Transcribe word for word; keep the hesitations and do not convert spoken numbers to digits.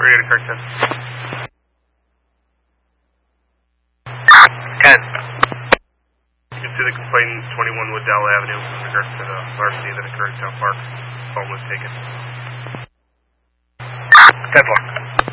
Ready to correct ten. ten. You can see the complainant, twenty-one Woodell Avenue, in regards to the larceny that occurred at Town Park. Phone was taken. ten four.